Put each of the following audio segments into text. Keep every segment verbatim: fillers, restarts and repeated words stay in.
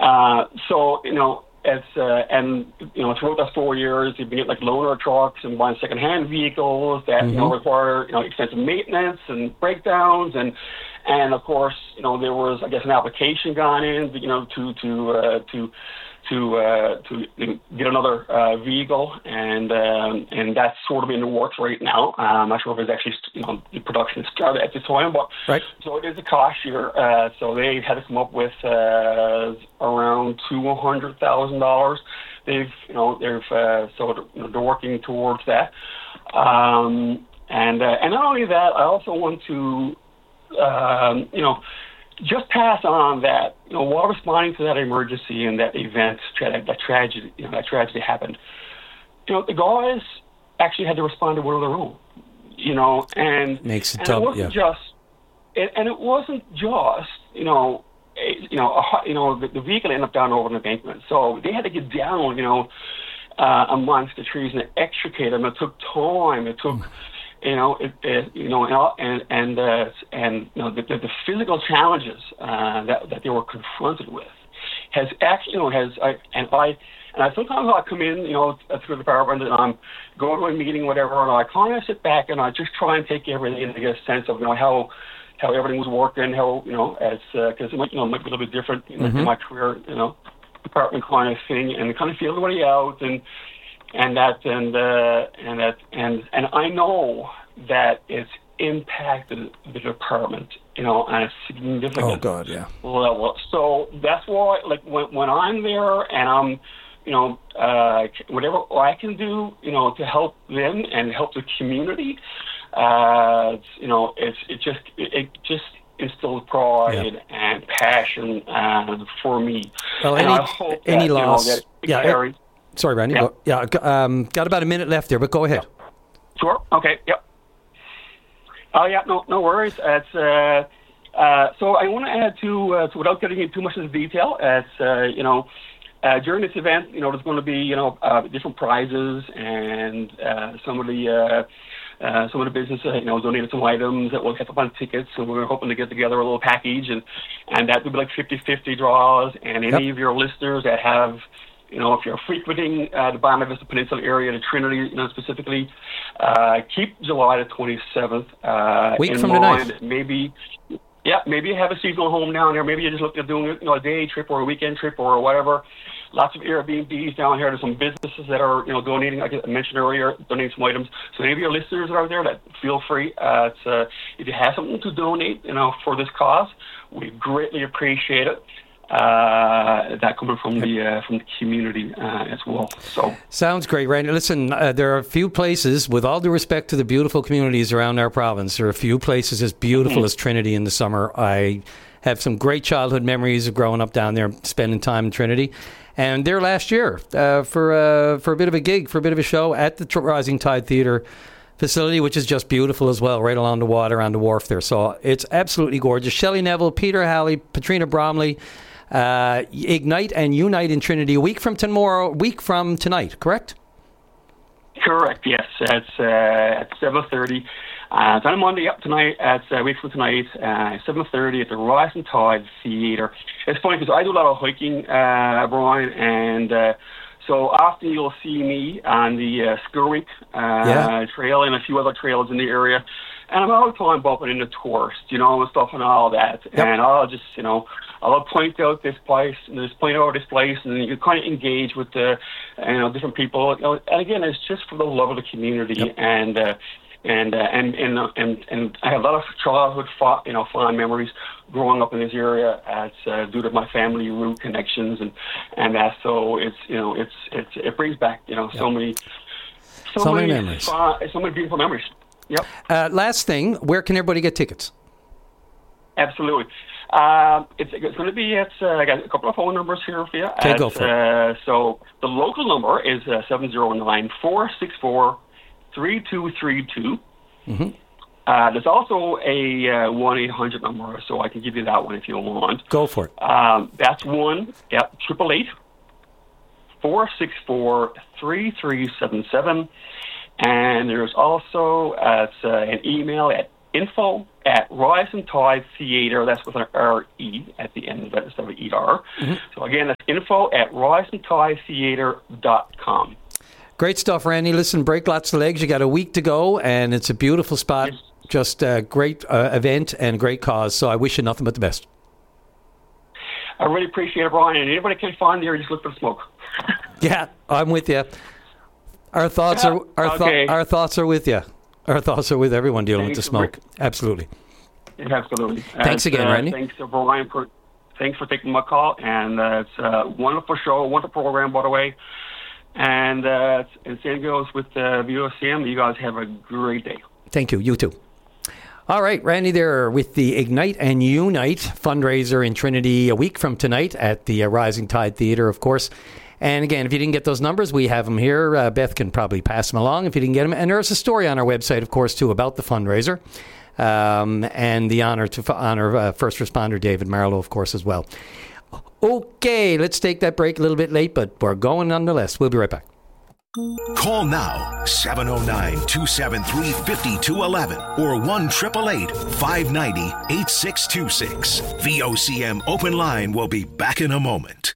Uh, so, you know, it's, uh, and, you know, throughout those four years, you've been getting like loaner trucks and buying secondhand vehicles that, mm-hmm. you know, require, you know, extensive maintenance and breakdowns. And, and of course, you know, there was, I guess, an application gone in, you know, to, to, uh, to, to, uh, to get another, uh, vehicle. And, um, and that's sort of in the works right now. Uh, I'm not sure if it's actually, you know, the production started at this time, but right. So it is a cost year. Uh, so they had to come up with, uh, around two hundred thousand dollars. They've, you know, they've, uh, so you know, they're working towards that. Um, and, uh, and not only that, I also want to, um, you know, just pass on that, you know, while responding to that emergency and that event, that, that tragedy, you know, that tragedy happened, you know, the guys actually had to respond to one of their own, you know, and, Makes it and tough, it wasn't yeah. just, it, and it wasn't just, you know, a, you know, a, you know, the, the vehicle ended up down over an embankment, so they had to get down, you know, uh, amongst the trees and extricate them. It took time. It took. Mm. You know, it, it, you know, and and uh, and you know, the, the, the physical challenges uh, that that they were confronted with has actually, you know, has I and I and I sometimes I come in, you know, through the department and I'm going to a meeting, whatever, and I kind of sit back and I just try and take everything and get a sense of, you know, how how everything was working, how, you know, as because uh, it might, you know, might be a little bit different in, mm-hmm. in my career, you know, department kind of thing, and kind of feel everybody out and. And that, and uh, and that, and and I know that it's impacted the department, you know, on a significant oh God, yeah. level. So that's why, like, when when I'm there and I'm, you know, uh, whatever I can do, you know, to help them and help the community, uh, you know, it's it just it, it just instills pride yeah. and passion uh, for me. Well, and any I hope any that, loss, you know, that it yeah. carries. Sorry, Randy. Yeah, yeah um, got about a minute left there, but go ahead. Sure. Okay. Yep. Oh, yeah. No, no worries. It's uh, uh, so I want to add to, uh, so without getting into too much of the detail, it's uh, you know, uh, during this event, you know, there's going to be, you know, uh, different prizes, and uh, some of the uh, uh, some of the businesses, you know, donated some items that will hit up on tickets. So we're hoping to get together a little package, and and that would be like fifty-fifty draws, and any yep. of your listeners that have. You know, if you're frequenting uh, the Bonavista Vista Peninsula area, the Trinity, you know, specifically, uh, keep July the twenty-seventh uh, Week in from mind. tonight. Maybe, yeah, maybe you have a seasonal home down there. Maybe you're just looking at doing, you know, a day trip or a weekend trip or whatever. Lots of Airbnbs down here. There's some businesses that are, you know, donating, like I mentioned earlier, donating some items. So any of your listeners out there, that feel free. Uh, it's, uh, if you have something to donate, you know, for this cause, we greatly appreciate it. Uh, that coming from the uh, from the community uh, as well. So sounds great, Randy. Listen, uh, there are a few places, with all due respect to the beautiful communities around our province, there are a few places as beautiful mm-hmm. as Trinity in the summer. I have some great childhood memories of growing up down there, spending time in Trinity. And there last year uh, for uh, for a bit of a gig, for a bit of a show at the Rising Tide Theatre facility, which is just beautiful as well, right along the water on the wharf there. So it's absolutely gorgeous. Shelley Neville, Peter Halley, Patrina Bromley. Uh, Ignite and Unite in Trinity a week from tomorrow, week from tonight, correct? Correct, yes. It's uh, at seven thirty. Uh, it's on a Monday up tonight, at a uh, week from tonight, uh, seven thirty at the Rising Tide Theatre. It's funny because I do a lot of hiking, uh, Brian, and uh, so often you'll see me on the uh, Skirwink uh, yeah. trail and a few other trails in the area. And I'm all the time bumping into tourists, you know, and stuff and all that. Yep. And I'll just, you know, I'll point out this place and just point out this place, and you kind of engage with the, you know, different people. You know, and again, it's just for the love of the community. Yep. And, uh, and, uh, and, and, uh, and, and I have a lot of childhood, fo- you know, fond memories growing up in this area as, uh, due to my family root connections. And, and that, so it's, you know, it's, it's, it brings back, you know, yep. so many, so, so many, many memories, fun, so many beautiful memories. Yep. Uh, last thing, where can everybody get tickets? Absolutely. Uh, it's, it's going to be at, uh, I got a couple of phone numbers here for you. Okay, at, go for uh, it. So the local number is uh, seven zero nine, four six four, three two three two. Mm-hmm. Uh, there's also a uh, one eight hundred number, so I can give you that one if you want. Go for it. Um, that's one, yeah, triple eight, four six four, three three seven seven. And there's also uh, it's, uh, an email at info at Rising Tide Theater. That's with an R E at the end of it instead of an E R. Mm-hmm. So again, that's info at rising tide theater dot com. Great stuff, Randy. Listen, break lots of legs. You got a week to go, and it's a beautiful spot. Yes. Just a great uh, event and great cause. So I wish you nothing but the best. I really appreciate it, Brian. And anybody can find there, just look for the smoke. Yeah, I'm with you. Our thoughts are our, okay. th- our thoughts are with you. Our thoughts are with everyone dealing thanks with the smoke. For, Absolutely. Absolutely. Thanks and, again, uh, Randy. Thanks, to Brian, for thanks for taking my call. And uh, it's a wonderful show, wonderful program, by the way. And uh, and same goes with uh, V O C M. You guys have a great day. Thank you. You too. All right, Randy there with the Ignite and Unite fundraiser in Trinity a week from tonight at the uh, Rising Tide Theater, of course. And again, if you didn't get those numbers, we have them here. Uh, Beth can probably pass them along if you didn't get them. And there's a story on our website, of course, too, about the fundraiser um, and the honor to f- honor uh, first responder David Marlowe, of course, as well. Okay, let's take that break a little bit late, but we're going nonetheless. We'll be right back. Call now, seven oh nine, two seven three, five two one one or one eight eight eight, five nine zero, eight six two six. V O C M Open Line will be back in a moment.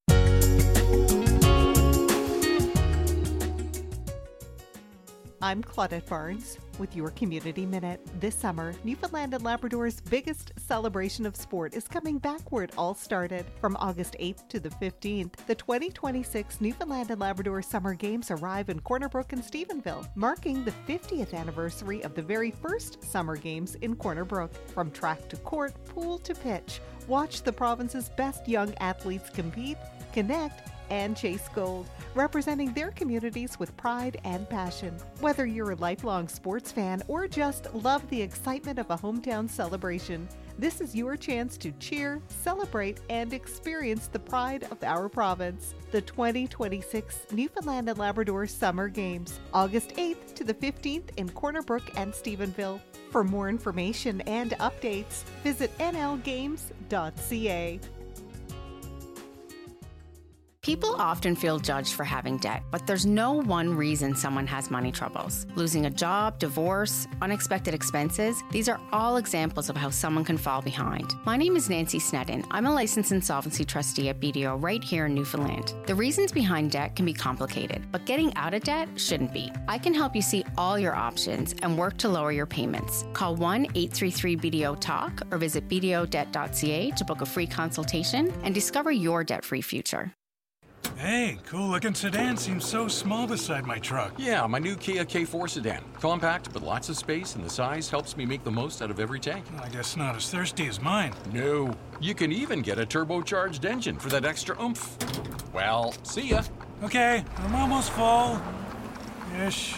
I'm Claudette Barnes with your Community Minute. This summer, Newfoundland and Labrador's biggest celebration of sport is coming back where it all started. From August eighth to the fifteenth, the twenty twenty-six Newfoundland and Labrador Summer Games arrive in Corner Brook and Stephenville, marking the fiftieth anniversary of the very first Summer Games in Corner Brook. From track to court, pool to pitch, watch the province's best young athletes compete, connect, and chase gold, representing their communities with pride and passion. Whether you're a lifelong sports fan or just love the excitement of a hometown celebration, this is your chance to cheer, celebrate, and experience the pride of our province. The twenty twenty-six Newfoundland and Labrador Summer Games, August eighth to the fifteenth in Corner Brook and Stephenville. For more information and updates, visit n l games dot c a. People often feel judged for having debt, but there's no one reason someone has money troubles. Losing a job, divorce, unexpected expenses, these are all examples of how someone can fall behind. My name is Nancy Snedden. I'm a licensed insolvency trustee at B D O right here in Newfoundland. The reasons behind debt can be complicated, but getting out of debt shouldn't be. I can help you see all your options and work to lower your payments. Call one eight three three B D O talk or visit b d o debt dot c a to book a free consultation and discover your debt-free future. Hey, cool-looking sedan seems so small beside my truck. Yeah, my new Kia K four sedan. Compact, but lots of space, and the size helps me make the most out of every tank. I guess not as thirsty as mine. No. You can even get a turbocharged engine for that extra oomph. Well, see ya. Okay, I'm almost full. Ish.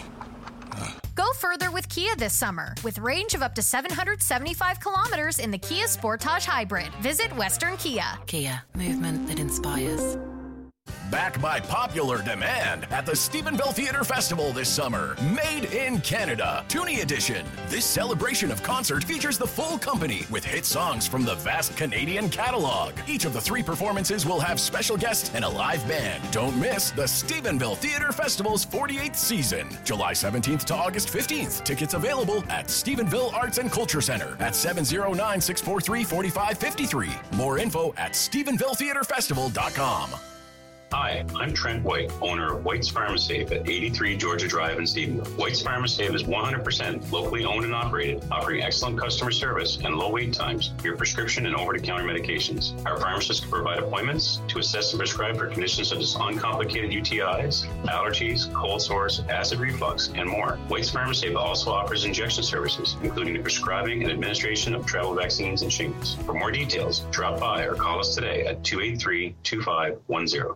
Go further with Kia this summer with range of up to seven hundred seventy-five kilometers in the Kia Sportage Hybrid. Visit Western Kia. Kia, movement that inspires. Back by popular demand at the Stephenville Theatre Festival this summer. Made in Canada, Toonie Edition. This celebration of concert features the full company with hit songs from the vast Canadian catalog. Each of the three performances will have special guests and a live band. Don't miss the Stephenville Theatre Festival's forty-eighth season, July seventeenth to August fifteenth. Tickets available at Stephenville Arts and Culture Center at seven oh nine, six four three, four five five three. More info at stephenville theatre festival dot com. Hi, I'm Trent White, owner of White's Pharmasafe at eighty-three Georgia Drive in Stephenville. White's Pharmasafe is one hundred percent locally owned and operated, offering excellent customer service and low wait times for your prescription and over-the-counter medications. Our pharmacists can provide appointments to assess and prescribe for conditions such as uncomplicated U T Is, allergies, cold sores, acid reflux, and more. White's Pharmasafe also offers injection services, including the prescribing and administration of travel vaccines and shingles. For more details, drop by or call us today at two eight three, two five one zero.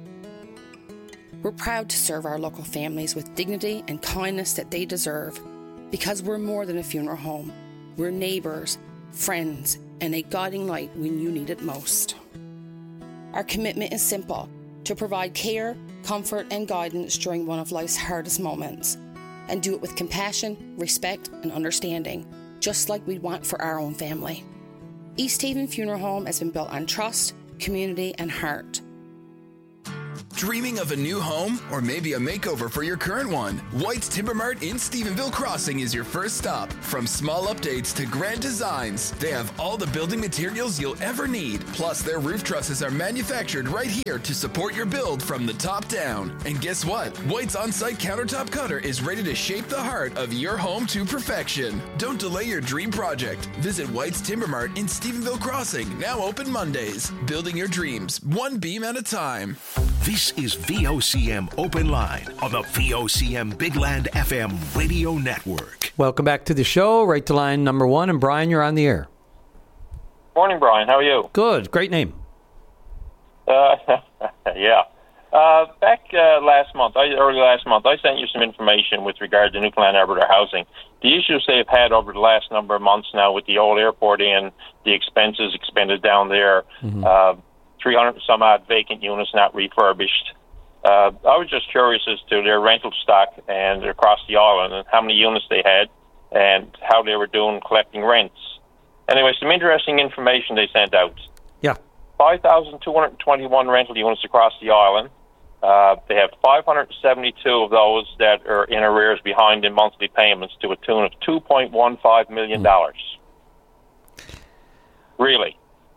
We're proud to serve our local families with dignity and kindness that they deserve, because we're more than a funeral home. We're neighbours, friends, and a guiding light when you need it most. Our commitment is simple: to provide care, comfort, and guidance during one of life's hardest moments, and do it with compassion, respect, and understanding, just like we'd want for our own family. East Haven Funeral Home has been built on trust, community, and heart. Dreaming of a new home or maybe a makeover for your current one? White's Timber Mart in Stephenville Crossing is your first stop. From small updates to grand designs, they have all the building materials you'll ever need. Plus, their roof trusses are manufactured right here to support your build from the top down. And guess what? White's on-site countertop cutter is ready to shape the heart of your home to perfection. Don't delay your dream project. Visit White's Timber Mart in Stephenville Crossing, now open Mondays. Building your dreams, one beam at a time. This is V O C M Open Line on the V O C M Big Land F M radio network. Welcome back to the show. Right to line number one. And Brian, you're on the air. Morning, Brian. How are you? Good. Great name. Uh, yeah. Uh, back uh, last month, I, early last month, I sent you some information with regard to Newfoundland Labrador housing. The issues they've had over the last number of months now with the old airport in, the expenses expended down there, mm-hmm. uh, three hundred some odd vacant units not refurbished. Uh, I was just curious as to their rental stock and across the island and how many units they had and how they were doing collecting rents. Anyway, some interesting information they sent out. Yeah. five thousand two hundred twenty-one rental units across the island. Uh, they have five hundred seventy-two of those that are in arrears behind in monthly payments to a tune of two point one five million dollars. Mm. Really?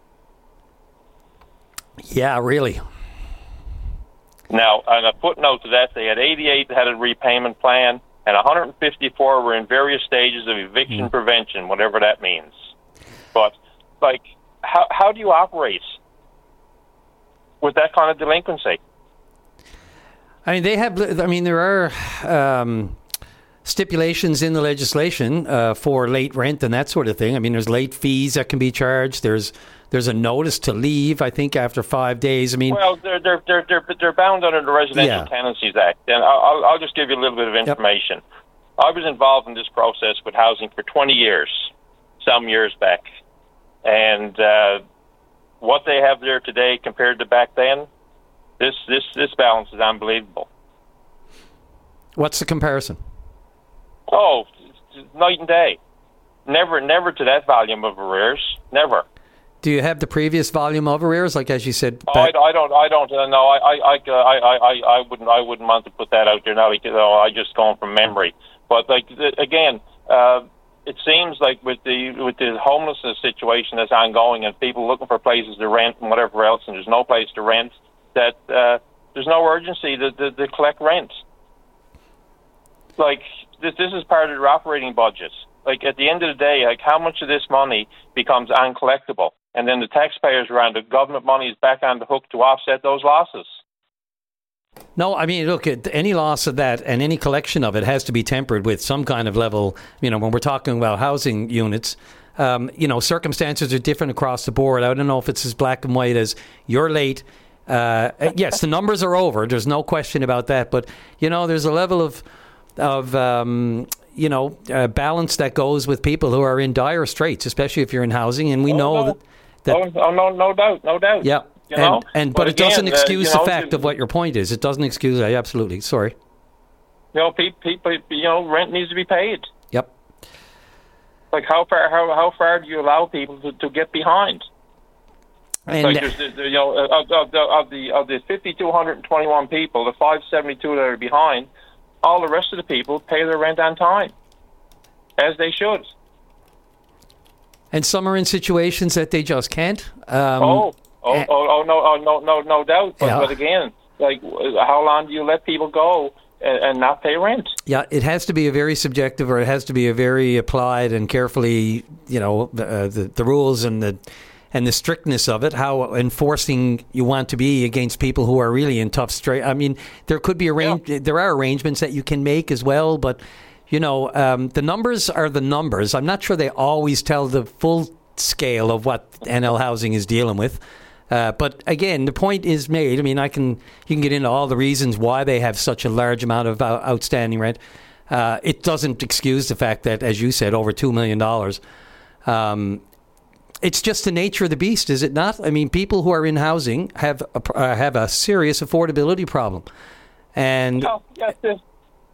Yeah, really. Now, on a footnote to that, they had eighty-eight that had a repayment plan, and one hundred fifty-four were in various stages of eviction mm. prevention, whatever that means. But, like, how how do you operate with that kind of delinquency? I mean, they have. I mean, there are um, stipulations in the legislation uh, for late rent and that sort of thing. I mean, there's late fees that can be charged. There's there's a notice to leave, I think, after five days. I mean, well, they're they're they're they're, they're bound under the Residential yeah. Tenancies Act, and I'll I'll just give you a little bit of information. Yep. I was involved in this process with housing for twenty years, some years back, and uh, what they have there today compared to back then. This this this balance is unbelievable. What's the comparison? Oh, night and day. Never, never to that volume of arrears. Never. Do you have the previous volume of arrears, like as you said? Oh, I, I don't. I don't. Uh, no, I, I, I, I, I, I wouldn't. I wouldn't want to put that out there now because oh, I just going from memory. But like again, uh, it seems like with the with the homelessness situation that's ongoing and people looking for places to rent and whatever else, and there's no place to rent. That uh, there's no urgency to, to, to collect rent. Like, this this is part of their operating budget. Like, at the end of the day, like, how much of this money becomes uncollectible? And then the taxpayers around the government money is back on the hook to offset those losses. No, I mean, look, any loss of that and any collection of it has to be tempered with some kind of level, you know, when we're talking about housing units, um, you know, circumstances are different across the board. I don't know if it's as black and white as you're late. Uh, yes, the numbers are over. There's no question about that. But, you know, there's a level of, of um, you know, uh, balance that goes with people who are in dire straits, especially if you're in housing. And we oh, know no. that... that oh, oh, no, no doubt, no doubt. Yeah, you and, know? and, but, but it again, doesn't excuse uh, the know, fact of what your point is. It doesn't excuse... Uh, absolutely, sorry. You know, people, you know, rent needs to be paid. Yep. Like, how far, how, how far do you allow people to, to get behind? And like there's, you know, of, of, of the of the five thousand two hundred twenty-one people, the five hundred seventy-two that are behind, all the rest of the people pay their rent on time, as they should. And some are in situations that they just can't. Um, oh, oh, and, oh, oh, no, oh, no, no, no doubt. But, yeah. but again, like, how long do you let people go and, and not pay rent? Yeah, it has to be a very subjective, or it has to be a very applied and carefully, you know, uh, the the rules and the. And the strictness of it, how enforcing you want to be against people who are really in tough strait. I mean, there could be arrange- yeah. there are arrangements that you can make as well, but you know, um, the numbers are the numbers. I'm not sure they always tell the full scale of what N L Housing is dealing with. Uh, but again, the point is made. I mean, I can you can get into all the reasons why they have such a large amount of uh, outstanding rent. Uh, it doesn't excuse the fact that, as you said, over two million dollars. Um, It's just the nature of the beast, is it not? I mean, people who are in housing have a, uh, have a serious affordability problem, and oh, yes,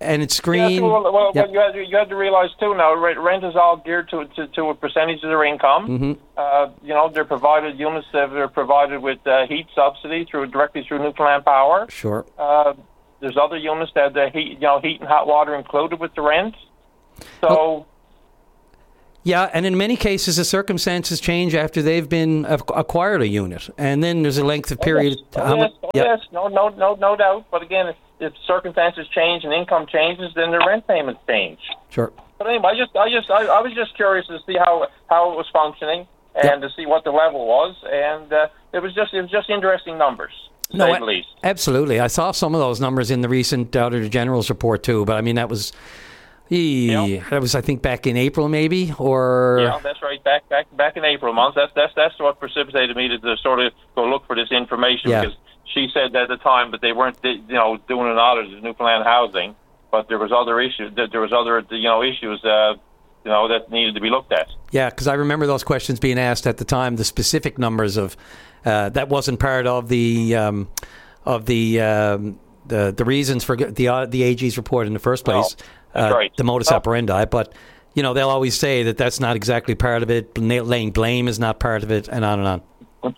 and it's screened. Yeah, well, well, yep. well, you have to, you have to realize too now, rent is all geared to to, to a percentage of their income. Mm-hmm. Uh, you know, they're provided units that are provided with uh, heat subsidy through directly through Newfoundland Power. Sure. Uh, there's other units that the heat, you know, heat and hot water included with the rent. So. Oh. Yeah, and in many cases, the circumstances change after they've been acquired a unit, and then there's a length of period. Oh, yes, oh, yes, oh, yep. yes. No, no, no, no doubt. But again, if, if circumstances change and income changes, then the rent payments change. Sure. But anyway, I just, I just, I, I was just curious to see how how it was functioning and yep. to see what the level was, and uh, it was just, it was just interesting numbers. To no, say the least. Absolutely. I saw some of those numbers in the recent Auditor General's report too, but I mean that was. Yeah, yep. That was, I think, back in April, maybe, or yeah, that's right. Back, back, back in April month. That's that's that's what precipitated me to, to sort of go look for this information yeah. because she said at the time that they weren't, you know, doing an audit of Newfoundland housing, but there was other issues. That there was other, you know, issues, uh, you know, that needed to be looked at. Yeah, because I remember those questions being asked at the time. The specific numbers of uh, that wasn't part of the um, of the um, the the reasons for the uh, the A G's report in the first place. No. That's uh, right. The modus oh. operandi, but you know they'll always say that that's not exactly part of it. Laying blame is not part of it, and on and on.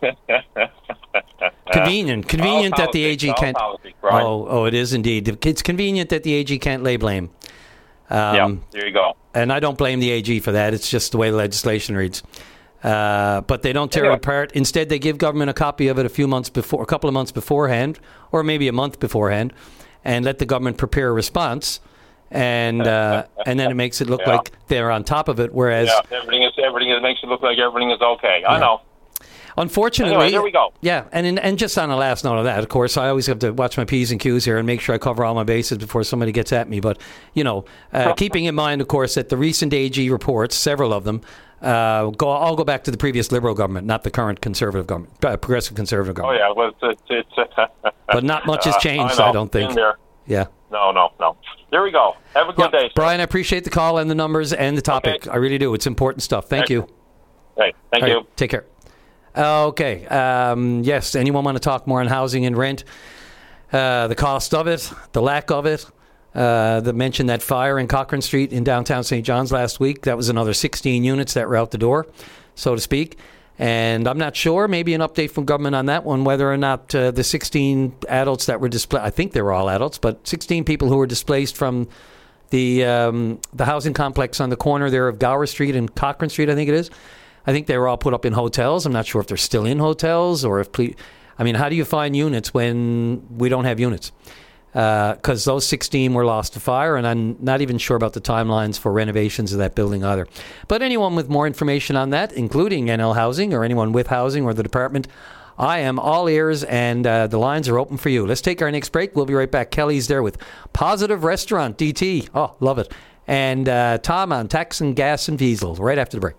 convenient, convenient that the A G can't. Politics, right? Oh, oh, it is indeed. It's convenient that the A G can't lay blame. Um, yeah, there you go. And I don't blame the A G for that. It's just the way the legislation reads. Uh, but they don't tear anyway. it apart. Instead, they give government a copy of it a few months before, a couple of months beforehand, or maybe a month beforehand, and let the government prepare a response. And uh, and then it makes it look yeah. like they're on top of it, whereas yeah, everything is everything is, makes it look like everything is okay. I yeah. know. Unfortunately, anyway, there we go. Yeah, and in, and just on the last note of that, of course, I always have to watch my P's and Q's here and make sure I cover all my bases before somebody gets at me. But you know, uh, keeping in mind, of course, that the recent A G reports, several of them, uh, go all go back to the previous Liberal government, not the current Conservative government, uh, Progressive Conservative government. Oh yeah, well, it's, it's, it's but not much has changed, uh, I, I don't think. In there. Yeah. No, no, no. There we go. Have a good yeah, day, sir. Brian. I appreciate the call and the numbers and the topic. Okay. I really do. It's important stuff. Thank Excellent. you. Hey, thank all you. Right, take care. Okay. Um, yes. Anyone want to talk more on housing and rent? Uh, the cost of it, the lack of it. Uh, the mentioned that fire in Cochrane Street in downtown Saint John's last week. That was another sixteen units that were out the door, so to speak. And I'm not sure, maybe an update from government on that one, whether or not uh, the sixteen adults that were displaced, I think they were all adults, but sixteen people who were displaced from the um, the housing complex on the corner there of Gower Street and Cochrane Street, I think it is. I think they were all put up in hotels. I'm not sure if they're still in hotels or if, ple- I mean, how do you find units when we don't have units? Because uh, those sixteen were lost to fire, and I'm not even sure about the timelines for renovations of that building either. But anyone with more information on that, including N L Housing or anyone with housing or the department, I am all ears, and uh, the lines are open for you. Let's take our next break. We'll be right back. Kelly's there with Positive Restaurant, D T. Oh, love it. And uh, Tom on Tax and Gas and Diesel right after the break.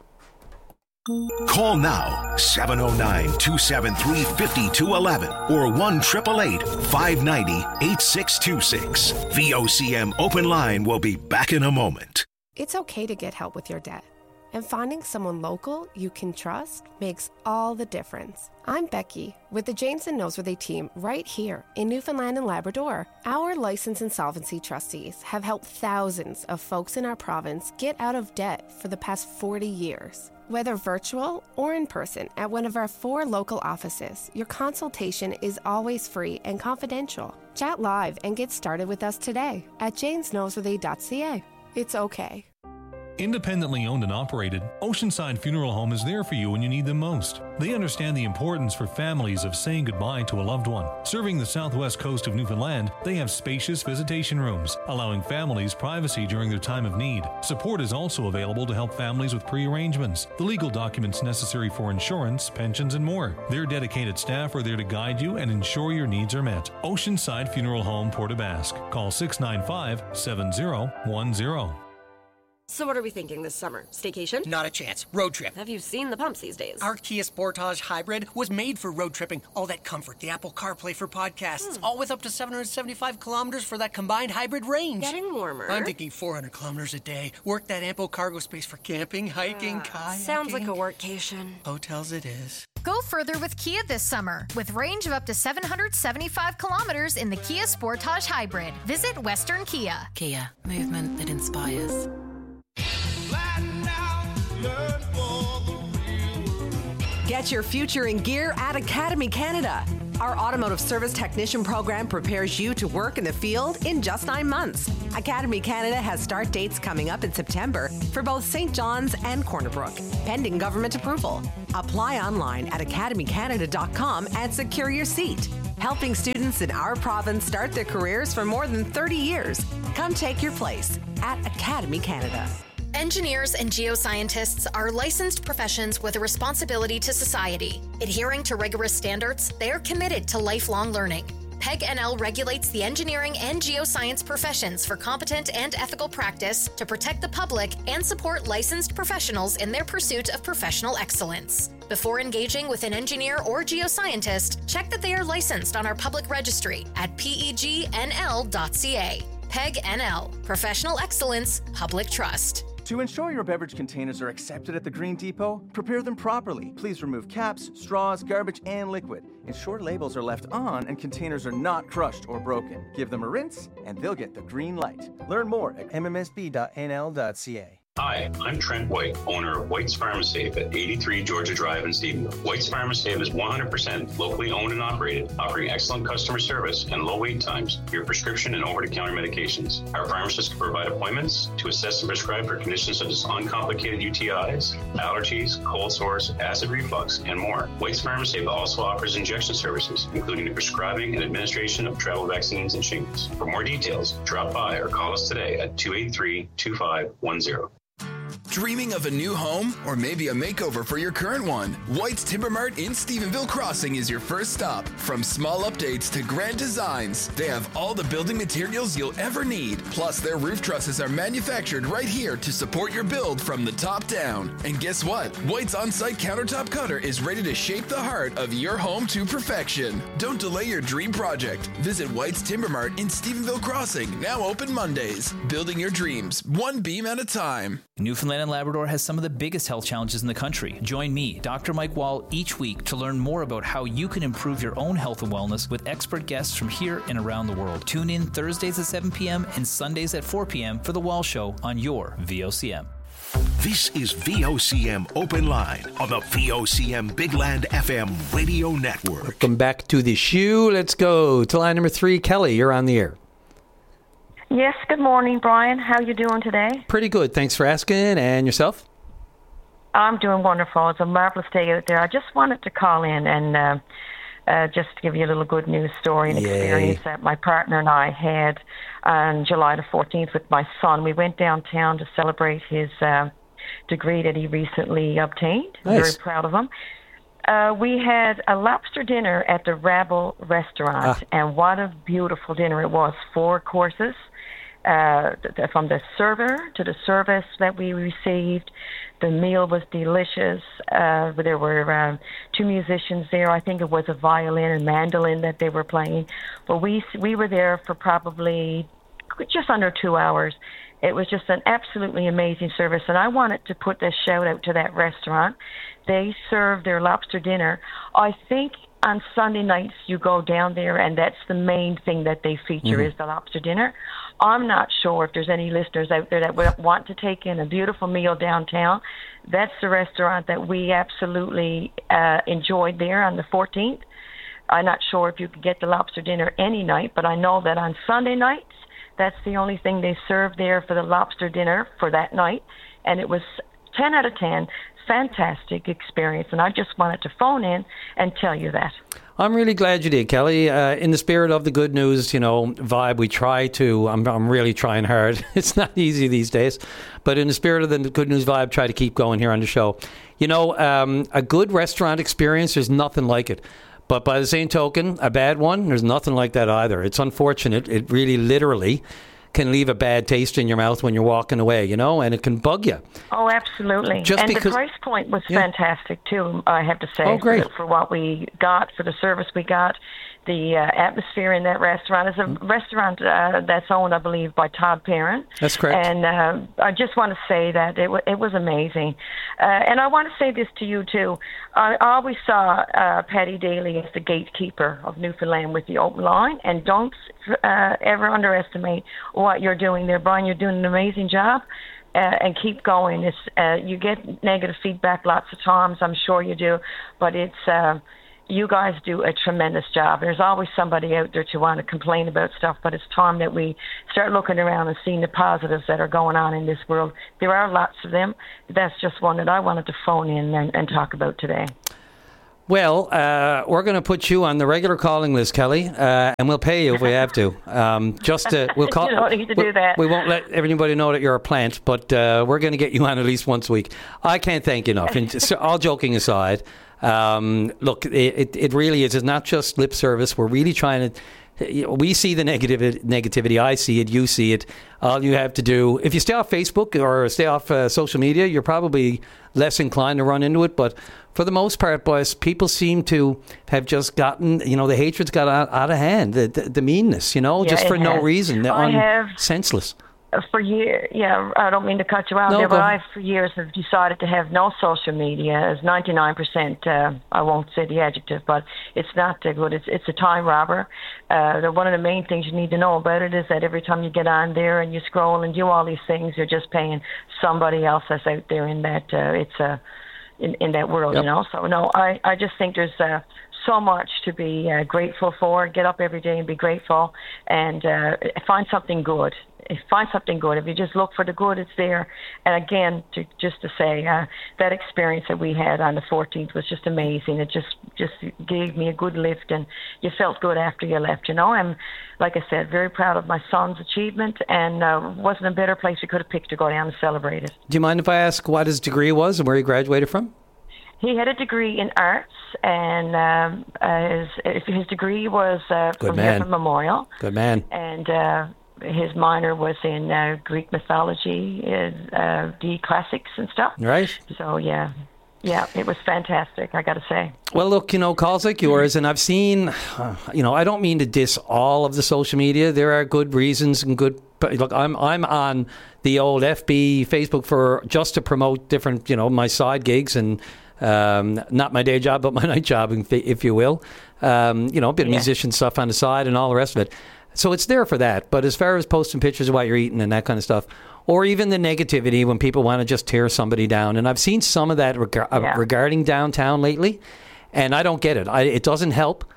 Call now, seven oh nine, two seven three, five two one one or one eight eight eight, five nine zero, eight six two six. V O C M Open Line will be back in a moment. It's okay to get help with your debt. And finding someone local you can trust makes all the difference. I'm Becky with the James and Noseworthy team right here in Newfoundland and Labrador. Our licensed insolvency trustees have helped thousands of folks in our province get out of debt for the past forty years. Whether virtual or in person at one of our four local offices, your consultation is always free and confidential. Chat live and get started with us today at james noseworthy dot c a. It's okay. Independently owned and operated, Oceanside Funeral Home is there for you when you need them most. They understand the importance for families of saying goodbye to a loved one. Serving the southwest coast of Newfoundland, they have spacious visitation rooms, allowing families privacy during their time of need. Support is also available to help families with pre-arrangements, the legal documents necessary for insurance, pensions, and more. Their dedicated staff are there to guide you and ensure your needs are met. Oceanside Funeral Home, Port aux Basques. Call six nine five, seven zero one zero. So what are we thinking this summer? Staycation? Not a chance. Road trip. Have you seen the pumps these days? Our Kia Sportage Hybrid was made for road tripping. All that comfort, the Apple CarPlay for podcasts, hmm. all with up to seven hundred seventy-five kilometers for that combined hybrid range. Getting warmer. I'm thinking four hundred kilometers a day. Work that ample cargo space for camping, hiking, uh, kayaking. Sounds like a workcation. Hotels it is. Go further with Kia this summer with range of up to seven hundred seventy-five kilometers in the Kia Sportage Hybrid. Visit Western Kia. Kia, movement that inspires. Get your future in gear at Academy Canada. Our automotive service technician program prepares you to work in the field in just nine months. Academy Canada has start dates coming up in September for both Saint John's and Corner Brook, pending government approval. Apply online at academy canada dot com and secure your seat. Helping students in our province start their careers for more than thirty years. Come take your place at Academy Canada. Engineers and geoscientists are licensed professions with a responsibility to society. Adhering to rigorous standards, they are committed to lifelong learning. P E G N L regulates the engineering and geoscience professions for competent and ethical practice to protect the public and support licensed professionals in their pursuit of professional excellence. Before engaging with an engineer or geoscientist, check that they are licensed on our public registry at P E G N L dot C A. P E G N L, Professional Excellence, Public Trust. To ensure your beverage containers are accepted at the Green Depot, prepare them properly. Please remove caps, straws, garbage, and liquid. Ensure labels are left on and containers are not crushed or broken. Give them a rinse, and they'll get the green light. Learn more at m m s b dot n l dot c a. Hi, I'm Trent White, owner of White's Pharmasafe at eighty-three Georgia Drive in Stephenville. White's Pharmasafe is one hundred percent locally owned and operated, offering excellent customer service and low wait times for your prescription and over-the-counter medications. Our pharmacists can provide appointments to assess and prescribe for conditions such as uncomplicated U T Is, allergies, cold sores, acid reflux, and more. White's Pharmasafe also offers injection services, including the prescribing and administration of travel vaccines and shingles. For more details, drop by or call us today at two eight three, two five one zero. Dreaming of a new home or maybe a makeover for your current one? White's Timber Mart in Stephenville Crossing is your first stop. From small updates to grand designs, they have all the building materials you'll ever need. Plus, their roof trusses are manufactured right here to support your build from the top down. And guess what? White's on-site countertop cutter is ready to shape the heart of your home to perfection. Don't delay your dream project. Visit White's Timber Mart in Stephenville Crossing, now open Mondays. Building your dreams, one beam at a time. Newfoundland and Labrador has some of the biggest health challenges in the country. Join me, Doctor Mike Wall, each week to learn more about how you can improve your own health and wellness with expert guests from here and around the world. Tune in Thursdays at seven p.m. and Sundays at four p.m. for The Wall Show on your V O C M. This is V O C M Open Line on the V O C M Big Land F M Radio Network. Welcome back to the show. Let's go to line number three. Kelly, you're on the air. Yes, good morning, Brian. How are you doing today? Pretty good. Thanks for asking. And yourself? I'm doing wonderful. It's a marvelous day out there. I just wanted to call in and uh, uh, just give you a little good news story and Yay. experience that my partner and I had on July the fourteenth with my son. We went downtown to celebrate his uh, degree that he recently obtained. I'm Nice. very proud of him. Uh, we had a lobster dinner at the Rabble restaurant, Ah. and what a beautiful dinner it was. Four courses. Uh, th- from the server to the service that we received. The meal was delicious. Uh, there were uh, two musicians there. I think it was a violin and mandolin that they were playing. But we we were there for probably just under two hours. It was just an absolutely amazing service, and I wanted to put this shout out to that restaurant. They serve their lobster dinner. I think on Sunday nights you go down there, and that's the main thing that they feature Mhm. is the lobster dinner. I'm not sure if there's any listeners out there that would want to take in a beautiful meal downtown. That's the restaurant that we absolutely uh, enjoyed there on the fourteenth. I'm not sure if you could get the lobster dinner any night, but I know that on Sunday nights, that's the only thing they serve there for the lobster dinner for that night. And it was ten out of ten. Fantastic experience, and I just wanted to phone in and tell you that. I'm really glad you did, Kelly. Uh, in the spirit of the good news, you know, vibe, we try to, I'm, I'm really trying hard. It's not easy these days. But in the spirit of the good news vibe, try to keep going here on the show. You know, um, a good restaurant experience, there's nothing like it. But by the same token, a bad one, there's nothing like that either. It's unfortunate. It really literally can leave a bad taste in your mouth when you're walking away, you know, and it can bug you. Oh, absolutely. Just and because, the price point was yeah. fantastic, too, I have to say. Oh, great. For, for what we got, for the service we got. The uh, atmosphere in that restaurant is a mm. restaurant uh, that's owned, I believe, by Todd Parent. That's correct. And uh, I just want to say that it, w- it was amazing. Uh, and I want to say this to you, too. I always saw uh, Patty Daly as the gatekeeper of Newfoundland with the open line. And don't uh, ever underestimate what you're doing there, Brian. You're doing an amazing job. Uh, and keep going. It's, uh, you get negative feedback lots of times. I'm sure you do. But it's... Uh, You guys do a tremendous job. There's always somebody out there to want to complain about stuff, but it's time that we start looking around and seeing the positives that are going on in this world. There are lots of them. That's just one that I wanted to phone in and, and talk about today. Well, uh, we're going to put you on the regular calling list, Kelly, uh, and we'll pay you if we have to. Um, just to, we'll call. You don't need to we, do that. We won't let everybody know that you're a plant, but uh, we're going to get you on at least once a week. I can't thank you enough. And so, all joking aside. Um, look, it, it really is. It's not just lip service. We're really trying to, you know, we see the negative negativity. I see it. You see it. All you have to do, if you stay off Facebook or stay off uh, social media, you're probably less inclined to run into it. But for the most part, boys, people seem to have just gotten, you know, the hatred's got out, out of hand. The, the, the meanness, you know, Yeah, just for it no has. reason. I Un- have- senseless. For years, yeah, I don't mean to cut you out No, there, go but ahead. I, for years, have decided to have no social media. As ninety-nine percent, uh, I won't say the adjective, but it's not uh, good. It's it's a time robber. Uh, the, one of the main things you need to know about it is that every time you get on there and you scroll and do all these things, you're just paying somebody else that's out there in that uh, it's a uh, in, in that world, Yep. you know. So no, I I just think there's uh, so much to be uh, grateful for. Get up every day and be grateful, and uh, find something good. Find something good. If you just look for the good, it's there. And again, to, just to say, uh, that experience that we had on the fourteenth was just amazing. It just just gave me a good lift, and you felt good after you left. You know, I'm, like I said, very proud of my son's achievement, and uh, wasn't a better place we could have picked to go down and celebrate it. Do you mind if I ask what his degree was and where he graduated from? He had a degree in arts, and um, uh, his, his degree was uh, Good from man. Griffin Memorial. Good man. And uh, his minor was in uh, Greek mythology, uh, uh, the classics and stuff. Right. So, yeah. Yeah, it was fantastic, I got to say. Well, look, you know, calls like yours, and I've seen, uh, you know, I don't mean to diss all of the social media. There are good reasons and good. But look, I'm I'm on the old F B Facebook for just to promote different, you know, my side gigs and um, not my day job, but my night job, if, if you will. Um, you know, a bit of Yeah. musician stuff on the side and all the rest of it. So it's there for that. But as far as posting pictures of what you're eating and that kind of stuff, or even the negativity when people want to just tear somebody down. And I've seen some of that reg- uh, Yeah. regarding downtown lately, and I don't get it. I, it doesn't help.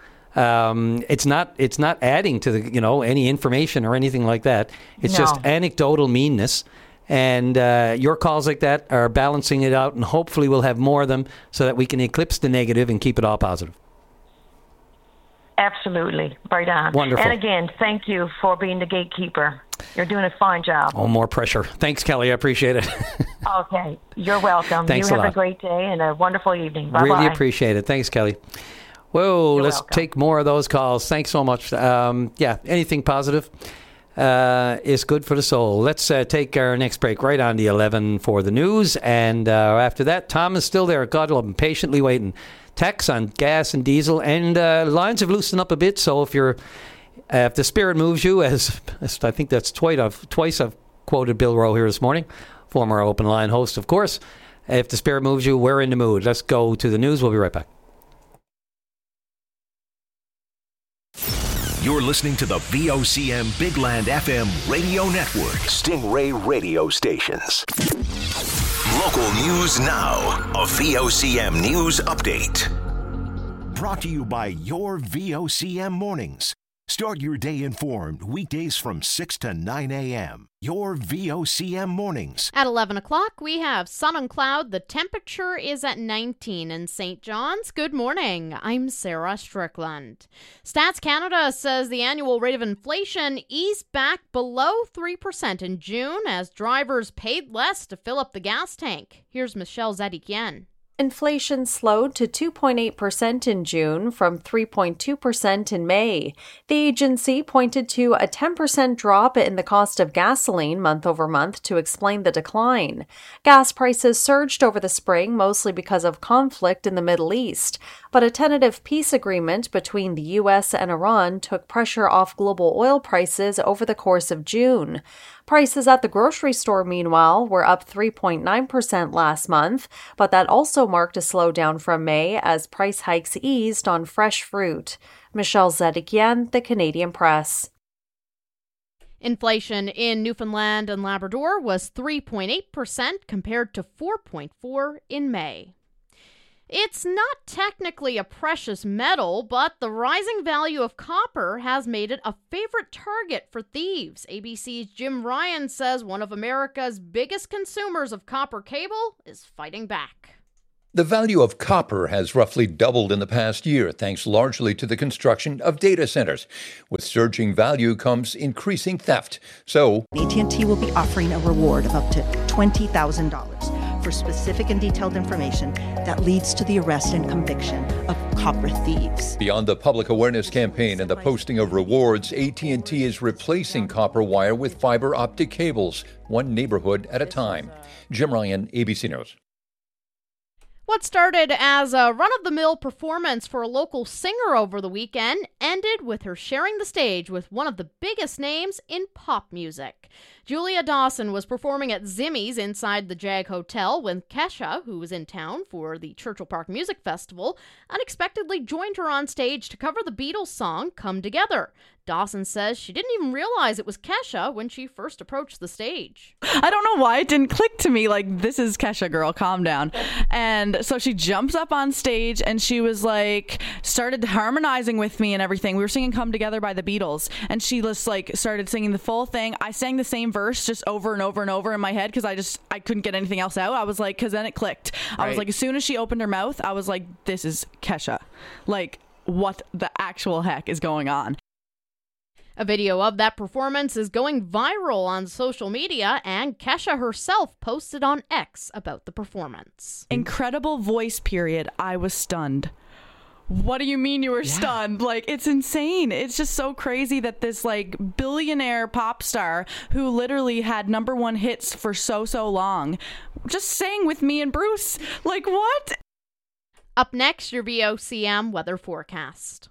Um, it's not. It's not adding to the, you know, any information or anything like that. It's No. just anecdotal meanness. And uh, your calls like that are balancing it out, and hopefully we'll have more of them so that we can eclipse the negative and keep it all positive. Absolutely. Right on. Wonderful. And again, thank you for being the gatekeeper. You're doing a fine job. Oh, more pressure. Thanks, Kelly. I appreciate it. Okay. You're welcome. Thanks you a have lot. a great day and a wonderful evening. Bye-bye. Really appreciate it. Thanks, Kelly. Whoa, You're let's welcome. take more of those calls. Thanks so much. Um, yeah, anything positive uh, is good for the soul. Let's uh, take our next break right on the eleven for the news. And uh, after that, Tom is still there. God love him, patiently waiting. Tax on gas and diesel. And uh, lines have loosened up a bit. So if you're, uh, if the spirit moves you, as, as I think that's twice I've, twice I've quoted Bill Rowe here this morning, former Open Line host, of course. If the spirit moves you, we're in the mood. Let's go to the news. We'll be right back. You're listening to the V O C M Big Land F M radio network. Stingray radio stations. Local news now. A V O C M news update. Brought to you by your V O C M mornings. Start your day informed weekdays from six to nine a.m. Your V O C M mornings. At eleven o'clock, we have sun and cloud. The temperature is at nineteen in Saint John's. Good morning. I'm Sarah Strickland. Stats Canada says the annual rate of inflation eased back below three percent in June as drivers paid less to fill up the gas tank. Here's Michelle Zedikian. Inflation slowed to two point eight percent in June from three point two percent in May. The agency pointed to a ten percent drop in the cost of gasoline month over month to explain the decline. Gas prices surged over the spring mostly because of conflict in the Middle East, but a tentative peace agreement between the U S and Iran took pressure off global oil prices over the course of June. Prices at the grocery store, meanwhile, were up three point nine percent last month, but that also marked a slowdown from May as price hikes eased on fresh fruit. Michelle Zedekian, The Canadian Press. Inflation in Newfoundland and Labrador was three point eight percent compared to four point four percent in May. It's not technically a precious metal, but the rising value of copper has made it a favorite target for thieves. A B C's Jim Ryan says one of America's biggest consumers of copper cable is fighting back. The value of copper has roughly doubled in the past year, thanks largely to the construction of data centers. With surging value comes increasing theft. So, A T and T will be offering a reward of up to twenty thousand dollars for specific and detailed information that leads to the arrest and conviction of copper thieves. Beyond the public awareness campaign and the posting of rewards, A T and T is replacing copper wire with fiber optic cables, one neighborhood at a time. Jim Ryan, A B C News. What started as a run-of-the-mill performance for a local singer over the weekend ended with her sharing the stage with one of the biggest names in pop music. Julia Dawson was performing at Zimmy's inside the Jag Hotel when Kesha, who was in town for the Churchill Park Music Festival, unexpectedly joined her on stage to cover the Beatles song Come Together. Dawson says she didn't even realize it was Kesha when she first approached the stage. I don't know why it didn't click to me, like, this is Kesha, girl, calm down. And so she jumps up on stage and she was like, started harmonizing with me and everything. We were singing Come Together by the Beatles, and she just like started singing the full thing. I sang the same verse just over and over and over in my head because I just, I couldn't get anything else out. I was like, because then it clicked. Right. I was like, as soon as she opened her mouth, I was like, this is Kesha. Like, what the actual heck is going on? A video of that performance is going viral on social media, and Kesha herself posted on X about the performance. Incredible voice, period. I was stunned. What do you mean you were yeah. stunned? Like, it's insane. It's just so crazy that this, like, billionaire pop star who literally had number one hits for so, so long just sang with me and Bruce. Like, what? Up next, your V O C M weather forecast.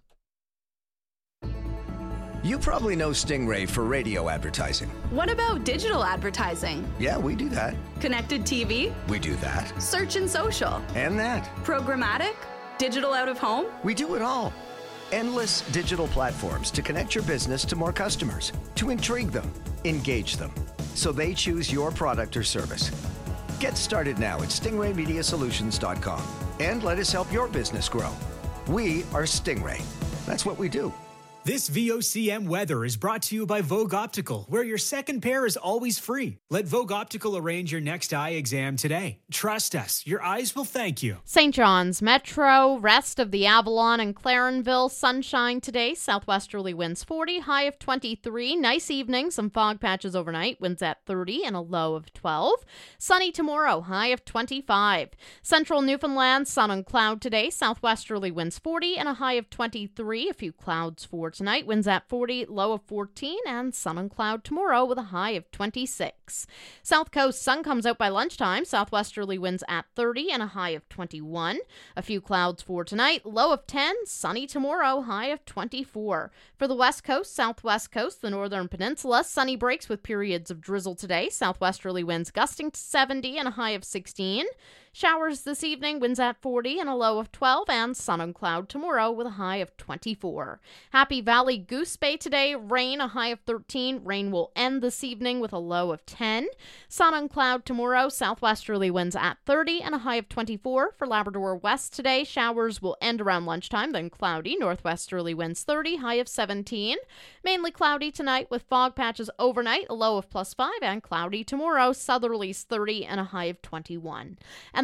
You probably know Stingray for radio advertising. What about digital advertising? Yeah, we do that. Connected T V? We do that. Search and social? And that. Programmatic? Digital out of home? We do it all. Endless digital platforms to connect your business to more customers, to intrigue them, engage them, so they choose your product or service. Get started now at stingray media solutions dot com and let us help your business grow. We are Stingray. That's what we do. This V O C M weather is brought to you by Vogue Optical, where your second pair is always free. Let Vogue Optical arrange your next eye exam today. Trust us, your eyes will thank you. Saint John's Metro, rest of the Avalon and Clarenville, sunshine today, southwesterly winds forty, high of twenty-three. Nice evening, some fog patches overnight, winds at thirty and a low of twelve. Sunny tomorrow, high of twenty-five. Central Newfoundland, sun and cloud today, southwesterly winds forty and a high of twenty-three. A few clouds for tonight, winds at forty, low of fourteen, and sun and cloud tomorrow with a high of twenty-six. South Coast, sun comes out by lunchtime, southwesterly winds at thirty and a high of twenty-one. A few clouds for tonight, low of ten, sunny tomorrow, high of twenty-four. For the West Coast, Southwest Coast, the Northern Peninsula, sunny breaks with periods of drizzle today, southwesterly winds gusting to seventy and a high of sixteen. Showers this evening, winds at forty and a low of twelve, and sun and cloud tomorrow with a high of twenty-four. Happy Valley Goose Bay today, rain, a high of thirteen. Rain will end this evening with a low of ten. Sun and cloud tomorrow, southwesterly winds at thirty and a high of twenty-four. For Labrador West today, showers will end around lunchtime, then cloudy, northwesterly winds thirty, high of seventeen. Mainly cloudy tonight with fog patches overnight, a low of plus five, and cloudy tomorrow, southerlies thirty and a high of twenty-one. And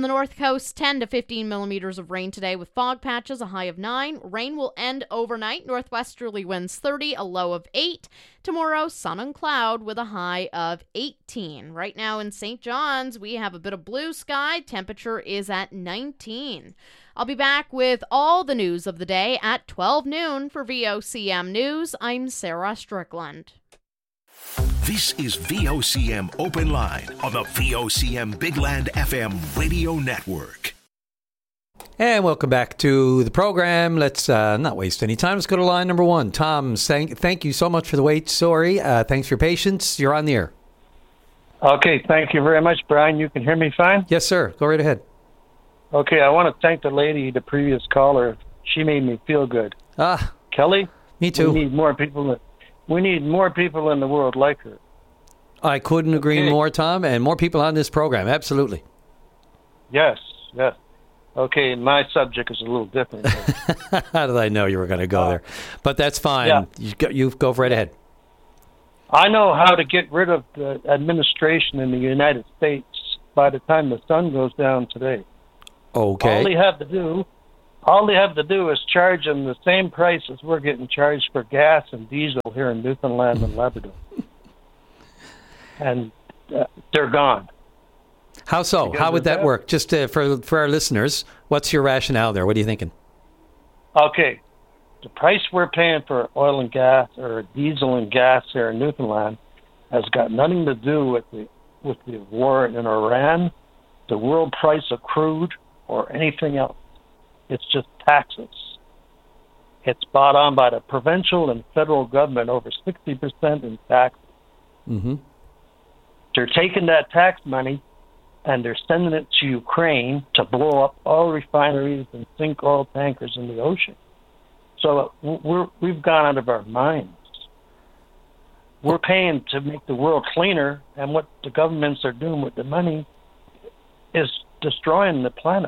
the north coast, ten to fifteen millimeters of rain today with fog patches, a high of nine. Rain will end overnight. Northwesterly winds thirty, a low of eight. Tomorrow, sun and cloud with a high of eighteen. Right now in Saint John's, we have a bit of blue sky. Temperature is at nineteen. I'll be back with all the news of the day at twelve noon for V O C M News. I'm Sarah Strickland. This is V O C M Open Line on the V O C M Big Land F M radio network. And welcome back to the program. Let's uh, not waste any time. Let's go to line number one. Tom, thank, thank you so much for the wait. Sorry. Uh, thanks for your patience. You're on the air. Okay, thank you very much, Brian. You can hear me fine? Yes, sir. Go right ahead. Okay, I want to thank the lady, the previous caller. She made me feel good. Ah. Kelly? Me too. We need more people. We need more people in the world like her. I couldn't agree Okay. more, Tom, and more people on this program. Absolutely. Yes, yes. Okay, my subject is a little different. How did I know you were going to go there? But that's fine. Yeah. You, go, you go right ahead. I know how to get rid of the administration in the United States by the time the sun goes down today. Okay. All they have to do, all they have to do is charge them the same price as we're getting charged for gas and diesel here in Newfoundland and Labrador, and uh, they're gone. How so? Because How would of that that- work? Just uh, for for our listeners, what's your rationale there? What are you thinking? Okay, the price we're paying for oil and gas or diesel and gas here in Newfoundland has got nothing to do with the with the war in Iran, the world price of crude, or anything else. It's just taxes. It's bought on by the provincial and federal government, over sixty percent in taxes. Mm-hmm. They're taking that tax money and they're sending it to Ukraine to blow up oil refineries and sink oil tankers in the ocean. So we're, we've gone out of our minds. We're paying to make the world cleaner, and what the governments are doing with the money is destroying the planet.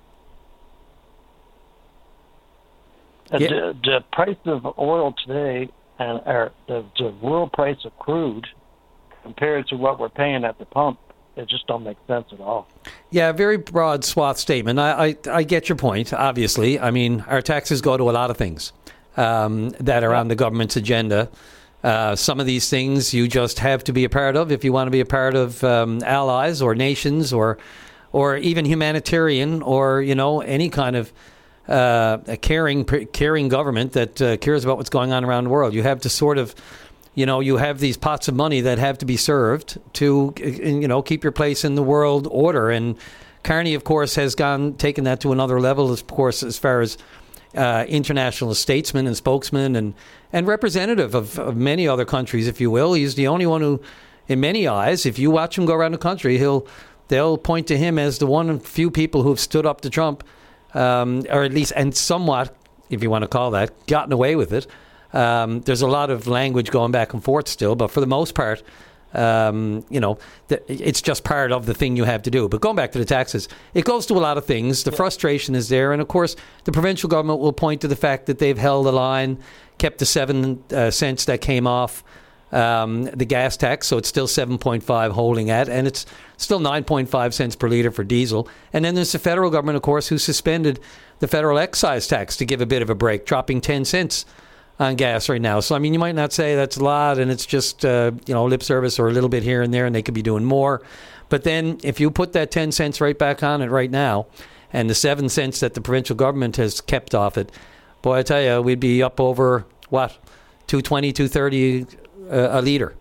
Yeah. The, the price of oil today and or the, the world price of crude compared to what we're paying at the pump, it just don't make sense at all. Yeah, very broad swath statement. I, I, I get your point, obviously. I mean, our taxes go to a lot of things um, that are on the government's agenda. Uh, some of these things you just have to be a part of if you want to be a part of um, allies or nations or or even humanitarian or, you know, any kind of uh, a caring, caring government that uh, cares about what's going on around the world. You have to sort of, you know, you have these pots of money that have to be served to, you know, keep your place in the world order. And Carney, of course, has gone taken that to another level, of course, as far as uh, international statesman and spokesman and, and representative of, of many other countries, if you will. He's the only one who, in many eyes, if you watch him go around the country, he'll they'll point to him as the one of few people who have stood up to Trump, um, or at least, and somewhat, if you want to call that, gotten away with it. Um, there's a lot of language going back and forth still, but for the most part, um, you know, th- it's just part of the thing you have to do. But going back to the taxes, it goes to a lot of things. The frustration is there. And of course, the provincial government will point to the fact that they've held the line, kept the seven uh, cents that came off um, the gas tax. So it's still seven point five holding at, and it's still nine point five cents per litre for diesel. And then there's the federal government, of course, who suspended the federal excise tax to give a bit of a break, dropping ten cents on gas right now. So, I mean, you might not say that's a lot and it's just, uh, you know, lip service or a little bit here and there and they could be doing more. But then if you put that ten cents right back on it right now and the seven cents that the provincial government has kept off it, boy, I tell you, we'd be up over, what, two twenty, two thirty uh, a litre.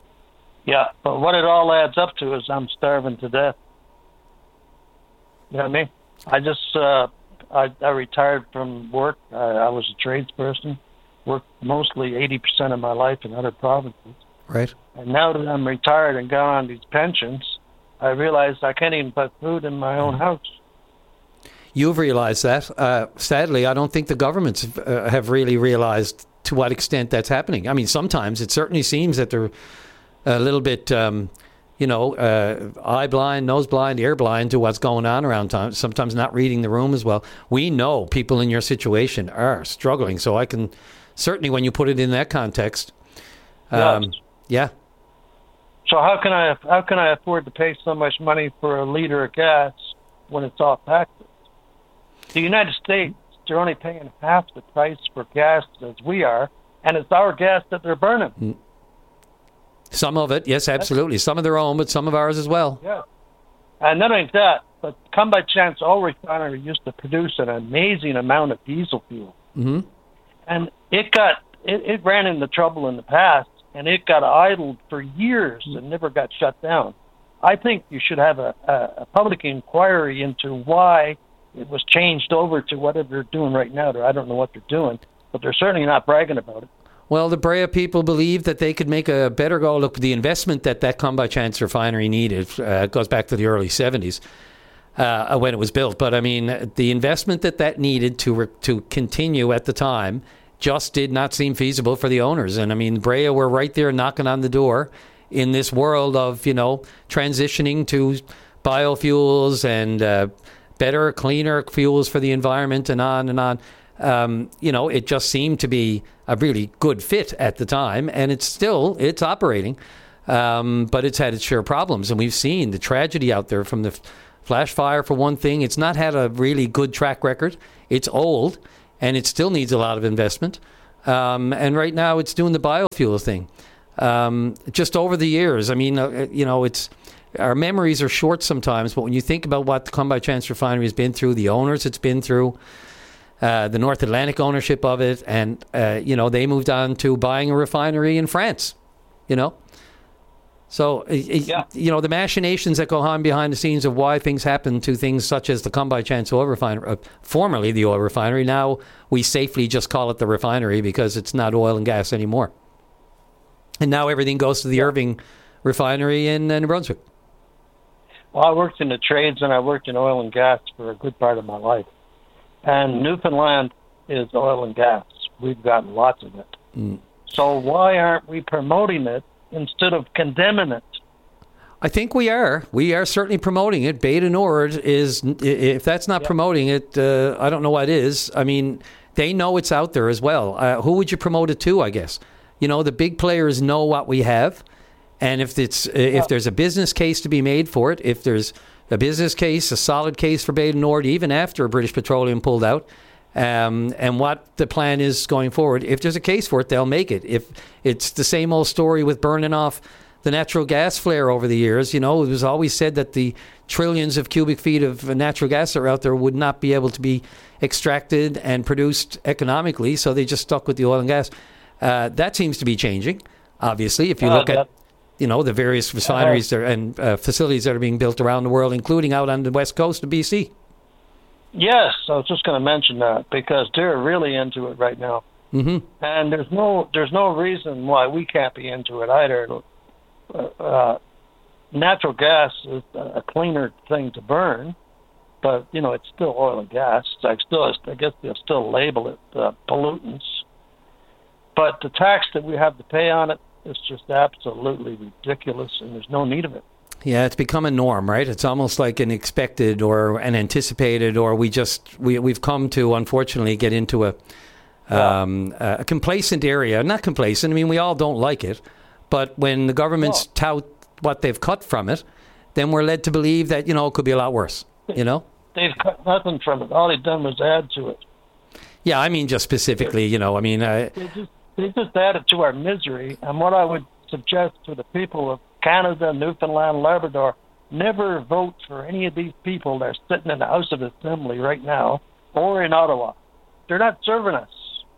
Yeah, but what it all adds up to is I'm starving to death. You know what I mean? I just, uh, I, I retired from work. I, I was a tradesperson. Worked mostly eighty percent of my life in other provinces. Right. And now that I'm retired and gone on these pensions, I realize I can't even put food in my own house. You've realized that. Uh, sadly, I don't think the governments uh, have really realized to what extent that's happening. I mean, sometimes it certainly seems that they're a little bit, um, you know, uh, eye blind, nose blind, ear blind to what's going on around town. Sometimes not reading the room as well. We know people in your situation are struggling, so I can... Certainly, when you put it in that context, um, Yes. yeah. So how can I how can I afford to pay so much money for a liter of gas when it's off taxes. The United States, they're only paying half the price for gas as we are, and it's our gas that they're burning. Mm. Some of it, yes, absolutely. Some of their own, but some of ours as well. Yeah. And not only that, but Come By Chance Oil Refinery used to produce an amazing amount of diesel fuel. Mm-hmm. And it got it, it ran into trouble in the past, and it got idled for years and never got shut down. I think you should have a, a, a public inquiry into why it was changed over to whatever they're doing right now. I don't know what they're doing, but they're certainly not bragging about it. Well, the Brea people believe that they could make a better go. Look, the investment that that Come By Chance refinery needed uh, goes back to the early seventies uh, when it was built. But, I mean, the investment that that needed to re- to continue at the time just did not seem feasible for the owners. And, I mean, Brea were right there knocking on the door in this world of, you know, transitioning to biofuels and uh, better, cleaner fuels for the environment and on and on. Um, you know, it just seemed to be a really good fit at the time, and it's still, it's operating, um, but it's had its share of problems. And we've seen the tragedy out there from the f- flash fire, for one thing. It's not had a really good track record. It's old, and it still needs a lot of investment. Um, and right now it's doing the biofuel thing. Um, just over the years, I mean, uh, you know, it's our memories are short sometimes, but when you think about what the Come By Chance refinery has been through, the owners it's been through, Uh, the North Atlantic ownership of it, and, uh, you know, they moved on to buying a refinery in France, you know. So, yeah. you know, the machinations that go on behind the scenes of why things happen to things such as the Come By Chance oil refinery, uh, formerly the oil refinery, now we safely just call it the refinery because it's not oil and gas anymore. And now everything goes to the Irving refinery in uh, New Brunswick. Well, I worked in the trades and I worked in oil and gas for a good part of my life. And Newfoundland is oil and gas. We've got lots of it. Mm. So why aren't we promoting it instead of condemning it? I think we are. We are certainly promoting it. Bay du Nord is, if that's not yeah. promoting it, uh, I don't know what is. I mean, they know it's out there as well. Uh, who would you promote it to, I guess? You know, the big players know what we have. And if it's yeah. if there's a business case to be made for it, if there's a business case, a solid case for Bay du Nord, even after British Petroleum pulled out, um, and what the plan is going forward. If there's a case for it, they'll make it. If it's the same old story with burning off the natural gas flare over the years, you know, it was always said that the trillions of cubic feet of natural gas that are out there would not be able to be extracted and produced economically, so they just stuck with the oil and gas. Uh, that seems to be changing, obviously, if you look uh, at you know, the various refineries uh, and uh, facilities that are being built around the world, including out on the west coast of B C. Yes, I was just going to mention that because they're really into it right now. Mm-hmm. And there's no there's no reason why we can't be into it either. Uh, uh, natural gas is a cleaner thing to burn, but, you know, it's still oil and gas. I, still, I guess they'll still label it uh, pollutants. But the tax that we have to pay on it, it's just absolutely ridiculous, and there's no need of it. Yeah, it's become a norm, right? It's almost like an expected or an anticipated, or we just we we've come to unfortunately get into a um, a complacent area. Not complacent. I mean, we all don't like it, but when the governments oh. tout what they've cut from it, then we're led to believe that, you know, it could be a lot worse. You know, they've cut nothing from it. All they've done was add to it. Yeah, I mean, just specifically, you know, I mean. Uh, they just they just added to our misery, and what I would suggest to the people of Canada, Newfoundland, Labrador, never vote for any of these people that are sitting in the House of Assembly right now or in Ottawa. They're not serving us.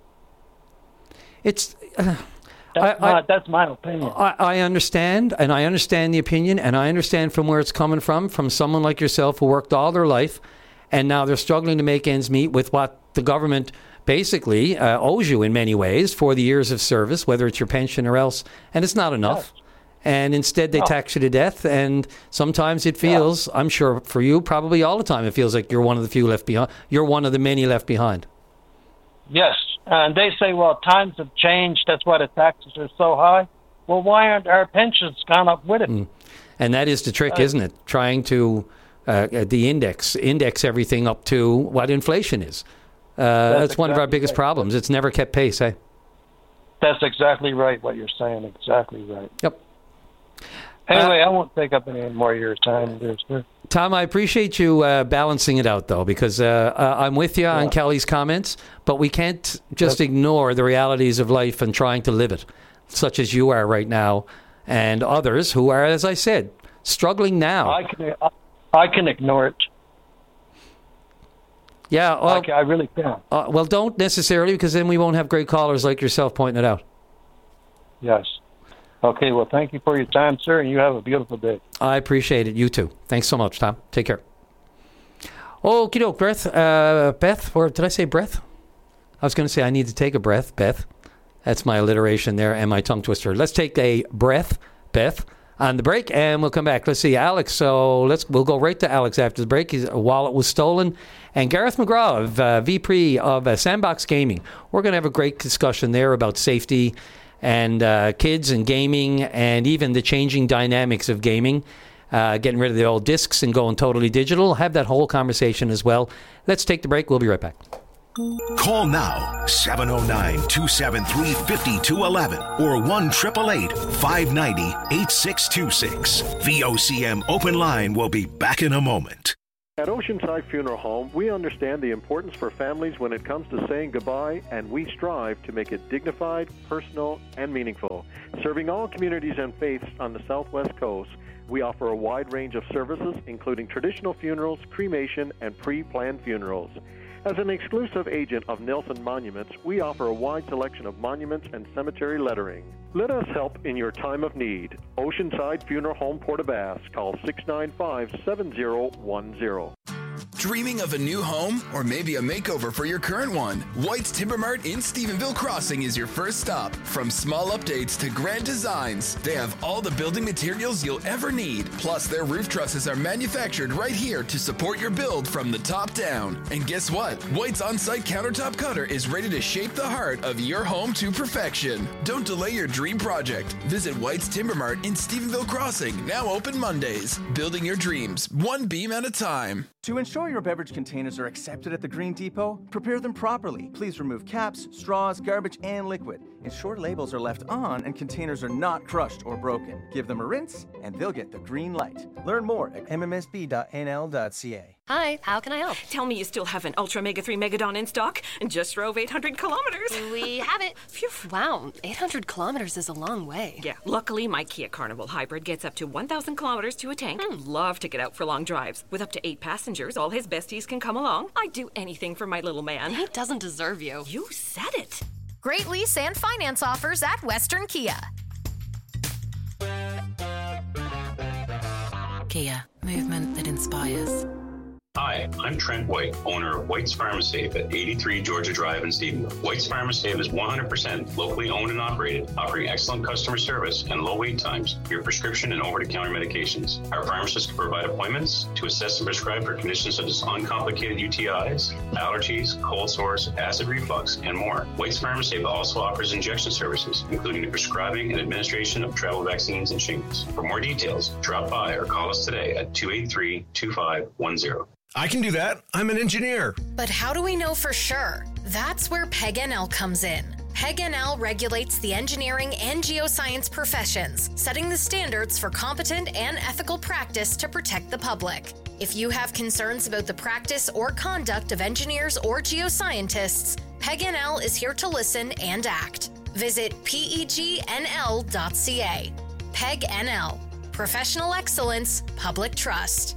It's uh, that's, I, my, I, that's my opinion. I, I understand, and I understand the opinion, and I understand from where it's coming from, from someone like yourself who worked all their life, and now they're struggling to make ends meet with what the government basically uh, owes you in many ways for the years of service, whether it's your pension or else, and it's not enough. Yes. And instead they no. tax you to death, and sometimes it feels, yeah. I'm sure for you, probably all the time, it feels like you're one of the few left behind. You're one of the many left behind. Yes, and they say, well, times have changed, that's why the taxes are so high. Well, why aren't our pensions gone up with it? Mm. And that is the trick, uh, isn't it? Trying to, uh, the index, index everything up to what inflation is. Uh, that's that's exactly one of our biggest right. problems. It's never kept pace, eh? That's exactly right, what you're saying, exactly right. Yep. Anyway, uh, I won't take up any more of your time there, sir. Tom, I appreciate you uh, balancing it out, though, because uh, uh, I'm with you yeah. on Kelly's comments, but we can't just yep. ignore the realities of life and trying to live it, such as you are right now, and others who are, as I said, struggling now. I can, I, I can ignore it. Yeah, well, I, can, I really can. Uh, well, don't necessarily, because then we won't have great callers like yourself pointing it out. Yes. Okay, well, thank you for your time, sir, and you have a beautiful day. I appreciate it. You too. Thanks so much, Tom. Take care. Okie doke, Beth. Uh, Beth, or did I say breath? I was going to say I need to take a breath, Beth. That's my alliteration there and my tongue twister. Let's take a breath, Beth, on the break, and we'll come back. Let's see, Alex. So let's we'll go right to Alex after the break. His wallet was stolen. And Gareth McGraw, of, uh, V P of uh, Sandbox Gaming. We're going to have a great discussion there about safety and uh, kids and gaming and even the changing dynamics of gaming, uh, getting rid of the old discs and going totally digital. Have that whole conversation as well. Let's take the break. We'll be right back. Call now, seven oh nine, two seven three, five two one one or one eight eight eight, five nine zero, eight six two six. V O C M Open Line will be back in a moment. At Oceanside Funeral Home, we understand the importance for families when it comes to saying goodbye, and we strive to make it dignified, personal, and meaningful. Serving all communities and faiths on the Southwest Coast, we offer a wide range of services, including traditional funerals, cremation, and pre-planned funerals. As an exclusive agent of Nelson Monuments, we offer a wide selection of monuments and cemetery lettering. Let us help in your time of need. Oceanside Funeral Home, Port-au-Basque. Call six nine five, seven zero one zero. Dreaming of a new home or maybe a makeover for your current one? White's Timber Mart in Stephenville Crossing is your first stop. From small updates to grand designs, they have all the building materials you'll ever need. Plus, their roof trusses are manufactured right here to support your build from the top down. And guess what? White's on-site countertop cutter is ready to shape the heart of your home to perfection. Don't delay your dream project. Visit White's Timber Mart in Stephenville Crossing, now open Mondays. Building your dreams, one beam at a time. To ensure your beverage containers are accepted at the Green Depot, prepare them properly. Please remove caps, straws, garbage, and liquid. Ensure labels are left on and containers are not crushed or broken. Give them a rinse, and they'll get the green light. Learn more at m m s b dot n l dot c a. Hi, how can I help? Tell me you still have an Ultra Mega three Megadon in stock and just drove eight hundred kilometers. We have it. Phew. Wow, eight hundred kilometers is a long way. Yeah, luckily my Kia Carnival Hybrid gets up to one thousand kilometers to a tank. Hmm. Love to get out for long drives. With up to eight passengers, all his besties can come along. I'd do anything for my little man. He doesn't deserve you. You said it. Great lease and finance offers at Western Kia. Kia, movement that inspires. Hi, I'm Trent White, owner of White's Pharmasafe at eighty-three Georgia Drive in Stephenville. White's Pharmasafe is one hundred percent locally owned and operated, offering excellent customer service and low wait times for your prescription and over-the-counter medications. Our pharmacists can provide appointments to assess and prescribe for conditions such as uncomplicated U T Is, allergies, cold sores, acid reflux, and more. White's Pharmasafe also offers injection services, including the prescribing and administration of travel vaccines and shingles. For more details, drop by or call us today at two eight three, two five one zero. I can do that. I'm an engineer. But how do we know for sure? That's where P E G N L comes in. P E G N L regulates the engineering and geoscience professions, setting the standards for competent and ethical practice to protect the public. If you have concerns about the practice or conduct of engineers or geoscientists, P E G N L is here to listen and act. Visit P E G N L dot C A. P E G N L. Professional excellence, public trust.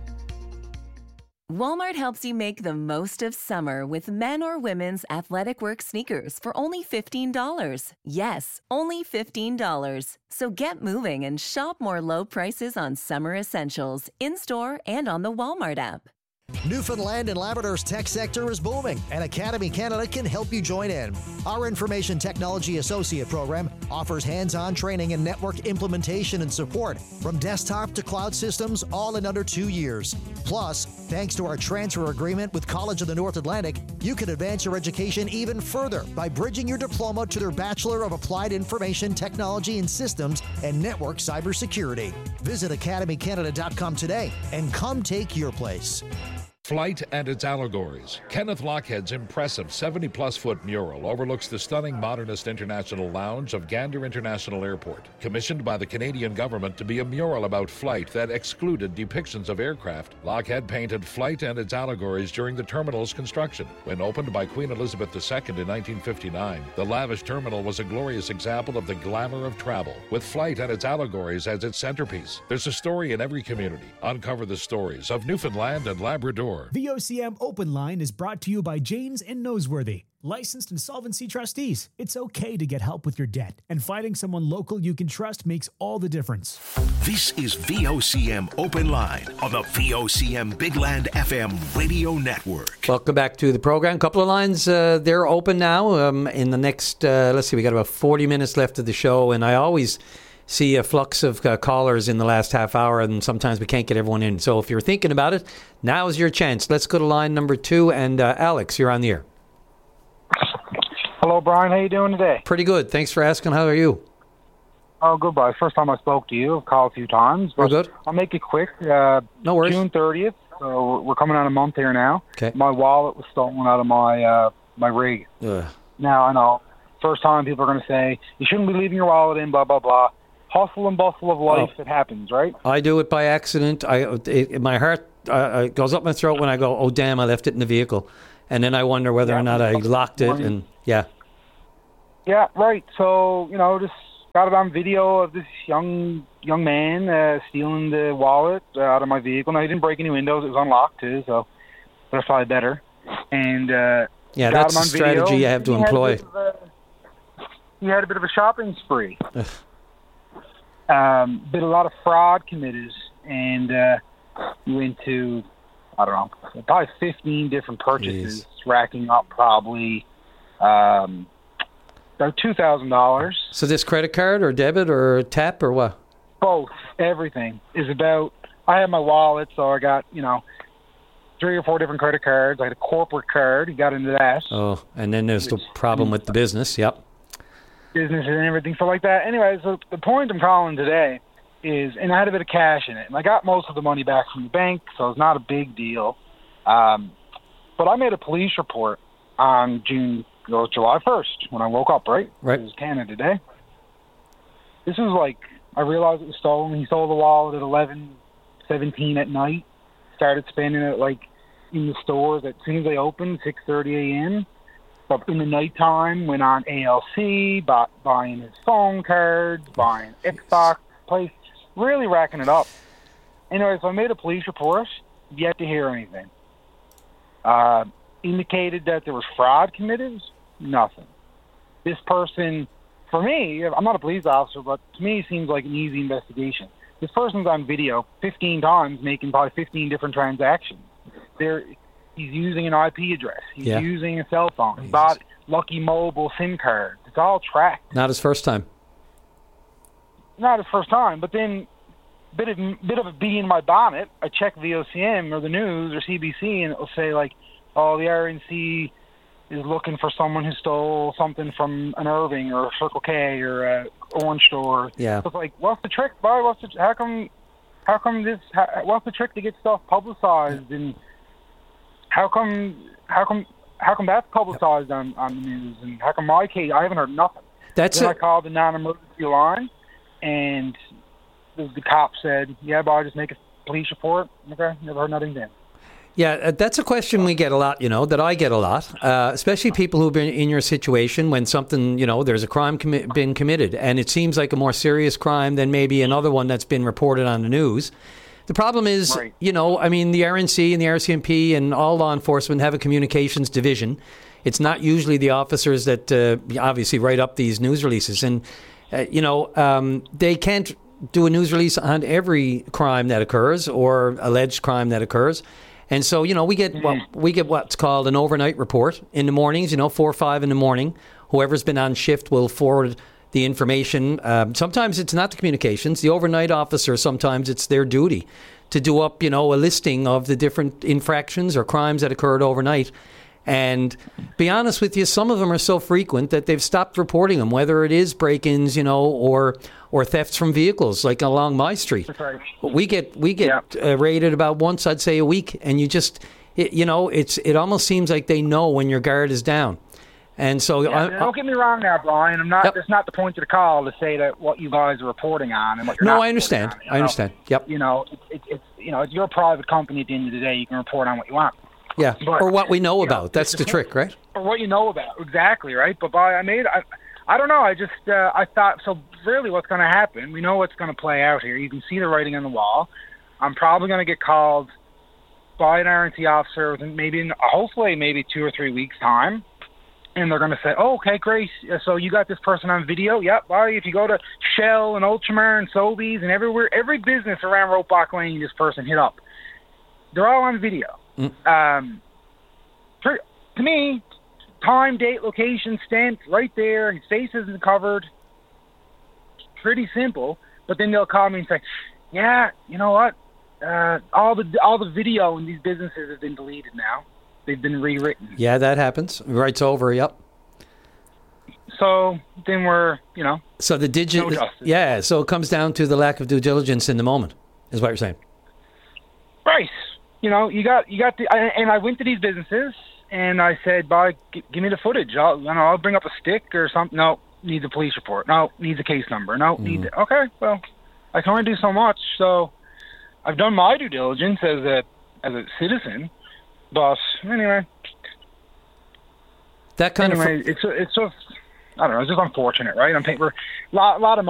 Walmart helps you make the most of summer with men or women's athletic work sneakers for only fifteen dollars. Yes, only fifteen dollars. So get moving and shop more low prices on summer essentials in-store and on the Walmart app. Newfoundland and Labrador's tech sector is booming, and Academy Canada can help you join in. Our Information Technology Associate program offers hands-on training and network implementation and support from desktop to cloud systems, all in under two years. Plus, thanks to our transfer agreement with College of the North Atlantic, you can advance your education even further by bridging your diploma to their Bachelor of Applied Information Technology and Systems and Network Cybersecurity. Visit academy canada dot com today and come take your place. Flight and its allegories. Kenneth Lockhead's impressive seventy-plus foot mural overlooks the stunning modernist international lounge of Gander International Airport, commissioned by the Canadian government to be a mural about flight that excluded depictions of aircraft. Lockhead painted Flight and its allegories during the terminal's construction. When opened by Queen Elizabeth the Second in nineteen fifty-nine, the lavish terminal was a glorious example of the glamour of travel, with Flight and its allegories as its centerpiece. There's a story in every community. Uncover the stories of Newfoundland and Labrador. V O C M Open Line is brought to you by Janes and Noseworthy, licensed insolvency trustees. It's okay to get help with your debt, and finding someone local you can trust makes all the difference. This is V O C M Open Line on the V O C M Big Land F M radio network. Welcome back to the program. A couple of lines, uh, they're open now. Um, in the next, uh, let's see, we got about forty minutes left of the show, and I always see a flux of uh, callers in the last half hour, and sometimes we can't get everyone in. So if you're thinking about it, now is your chance. Let's go to line number two, and uh, Alex, you're on the air. Hello, Brian. How you doing today? Pretty good. Thanks for asking. How are you? Oh, goodbye. First time I spoke to you. I've called a few times. We're good. I'll make it quick. Uh, no worries. June thirtieth, so we're coming on a month here now. Okay. My wallet was stolen out of my uh, my rig. Ugh. Now, I know, first time people are going to say, you shouldn't be leaving your wallet in, blah, blah, blah. Hustle and bustle of life, oh. It happens, right? I do it by accident. I it, my heart uh, goes up my throat when I go, oh, damn, I left it in the vehicle. And then I wonder whether yeah, or not I locked it. And yeah. Yeah, right. So, you know, just got it on video of this young young man uh, stealing the wallet uh, out of my vehicle. Now, he didn't break any windows. It was unlocked, too, so that's probably better. And uh, yeah, that's the strategy video. you have to he employ. Had a, he had a bit of a shopping spree. Um, been a lot of fraud committed, and uh, we went to, I don't know, probably fifteen different purchases, Jeez. racking up probably um, about two thousand dollars. So this credit card or debit or tap or what? Both. Everything is about, I have my wallet, so I got, you know, three or four different credit cards. I had a corporate card. He got into that. Oh, and then there's the problem with the business. Yep. Business and everything, so like that. Anyway, so the point I'm calling today is, and I had a bit of cash in it, and I got most of the money back from the bank, so it's not a big deal. Um, but I made a police report on June, or July first when I woke up, right? Right. It was Canada Day. This was like, I realized it was stolen. He stole the wallet at eleven seventeen at night, started spending it like in the stores as soon as they opened, six thirty a.m., But in the nighttime, went on A L C, bought, buying his phone cards, buying Xbox, place, really racking it up. Anyway, so I made a police report, yet to hear anything. Uh, indicated that there was fraud committed, nothing. This person, for me, I'm not a police officer, but to me it seems like an easy investigation. This person's on video fifteen times making probably fifteen different transactions. They're... He's using an I P address. He's yeah. using a cell phone. He bought Lucky Mobile SIM cards. It's all tracked. Not his first time. Not his first time, but then bit of bit of a bee in my bonnet. I check V O C M or the news or C B C, and it'll say like, "Oh, the R N C is looking for someone who stole something from an Irving or a Circle K or a Orange Store." Yeah. So it's like, what's the trick, boy? What's the how come? How come this? How, what's the trick to get stuff publicized and How come? How come? How come that's publicized on, on the news? And how come my case? I haven't heard nothing. That's then a- I called the non-emergency line, and the, the cop said, "Yeah, but I just make a police report." Okay, never heard nothing then. Yeah, that's a question we get a lot. You know, that I get a lot, uh, especially people who've been in your situation when something, you know, there's a crime commi- been committed, and it seems like a more serious crime than maybe another one that's been reported on the news. The problem is, right. you know, I mean, the R N C and the R C M P and all law enforcement have a communications division. It's not usually the officers that uh, obviously write up these news releases. And, uh, you know, um, they can't do a news release on every crime that occurs or alleged crime that occurs. And so, you know, we get what we get what's called an overnight report in the mornings, you know, four or five in the morning. Whoever's been on shift will forward the information. Um, sometimes it's not the communications. The overnight officer, sometimes it's their duty to do up, you know, a listing of the different infractions or crimes that occurred overnight. And be honest with you, some of them are so frequent that they've stopped reporting them, whether it is break-ins, you know, or or thefts from vehicles, like along my street. That's right. We get we get yeah. uh, raided about once, I'd say, a week, and you just it, you know, it's it almost seems like they know when your guard is down. And so, yeah, I, don't get me wrong now, Brian. I'm not. Yep. That's not the point of the call to say that what you guys are reporting on and what you're no, not I understand. on, I understand. Yep. You know, it, it, it's you know, it's your private company. At the end of the day, you can report on what you want. Yeah, But, or what we know about. know, That's the trick, right? Or what you know about, exactly, right? But by I made, I, I don't know. I just, uh, I thought so. Really, what's going to happen? We know what's going to play out here. You can see the writing on the wall. I'm probably going to get called by an R and T officer within maybe, in, hopefully, maybe two or three weeks' time. And they're going to say, oh, okay, great. So you got this person on video? Yep. Well, if you go to Shell and Ultramar and Sobeys and everywhere, every business around Ropeback Lane, this person hit up. They're all on video. Mm. Um, for, to me, time, date, location, stent, right there. His face isn't covered. Pretty simple. But then they'll call me and say, yeah, you know what? Uh, all the all the video in these businesses have been deleted now. They've been rewritten. Yeah, that happens. Right's over, yep. So then we're, you know. So the digit, no yeah, so it comes down to the lack of due diligence in the moment, is what you're saying. Right. You know, you got, you got the, and I went to these businesses and I said, "Boy, g- give me the footage. I'll, you know, I'll bring up a stick or something." No, needs a police report. No, needs a case number. No, mm-hmm. needs, okay, well, I can only do so much. So I've done my due diligence as a, as a citizen. But anyway, that kind anyway, of it's it's just I don't know. It's just unfortunate, right? I'm paying for a lot, lot of money.